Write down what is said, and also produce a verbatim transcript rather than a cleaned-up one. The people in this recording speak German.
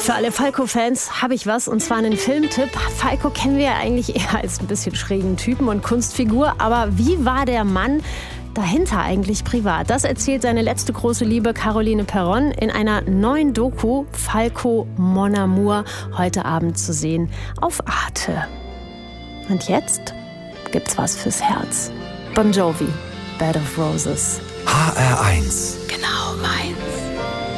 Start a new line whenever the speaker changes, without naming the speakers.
Für alle Falco-Fans habe ich was, und zwar einen Filmtipp. Falco kennen wir ja eigentlich eher als ein bisschen schrägen Typen und Kunstfigur, aber wie war der Mann dahinter eigentlich privat? Das erzählt seine letzte große Liebe Caroline Perron in einer neuen Doku, Falco Mon Amour, heute Abend zu sehen auf Arte. Und jetzt gibt's was fürs Herz. Bon Jovi, Bed of Roses.
H R eins.
Genau meins.